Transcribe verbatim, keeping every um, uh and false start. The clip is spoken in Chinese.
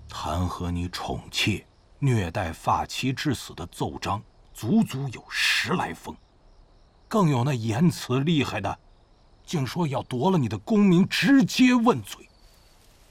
弹劾你宠妾、虐待发妻致死的奏章，足足有十来封。更有那言辞厉害的，竟说要夺了你的功名，直接问罪。